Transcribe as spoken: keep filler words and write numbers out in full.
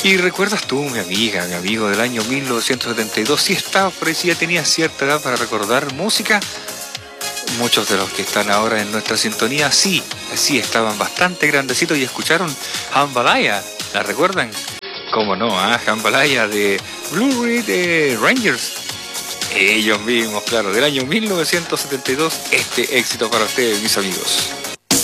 ¿Y recuerdas tú, mi amiga, mi amigo, del año mil novecientos setenta y dos? Si estabas por ahí, si ya tenías cierta edad para recordar música. Muchos de los que están ahora en nuestra sintonía, sí, sí, estaban bastante grandecitos y escucharon Jambalaya. ¿La recuerdan? ¿Cómo no? ¿Ah? Jambalaya de Blue Ridge Rangers. Ellos mismos, claro, del año mil novecientos setenta y dos, este éxito para ustedes, mis amigos.